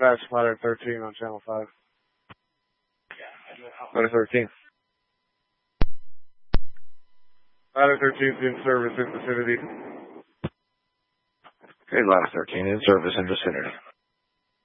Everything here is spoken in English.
Dispatch ladder 13 on channel 5. Ladder 13. Ladder 13 is in service in vicinity. Okay, ladder 13 in service in vicinity.